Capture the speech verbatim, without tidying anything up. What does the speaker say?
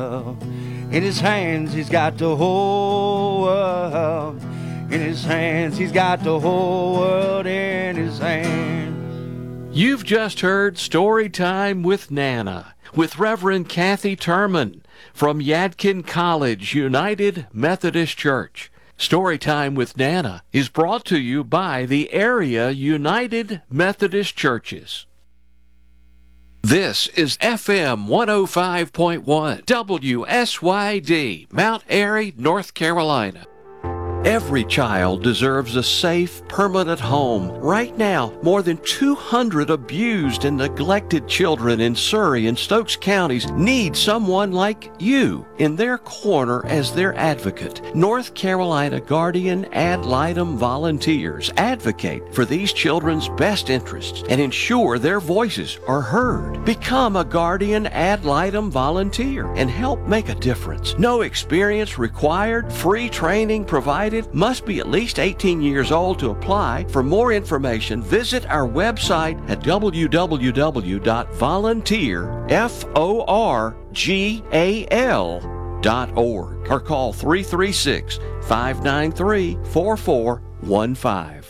In his hands, he's got the whole world. In his hands, he's got the whole world in his hands. You've just heard Story Time with Nana, with Reverend Kathy Turman from Yadkin College United Methodist Church. Story Time with Nana is brought to you by the Area United Methodist Churches. This is F M one oh five point one, W S Y D, Mount Airy, North Carolina. Every child deserves a safe, permanent home. Right now, more than two hundred abused and neglected children in Surry and Stokes counties need someone like you in their corner as their advocate. North Carolina Guardian Ad Litem volunteers advocate for these children's best interests and ensure their voices are heard. Become a Guardian Ad Litem volunteer and help make a difference. No experience required, free training provided, must be at least eighteen years old to apply. For more information, visit our website at w w w dot volunteer dot org or call three three six, five nine three, four four one five.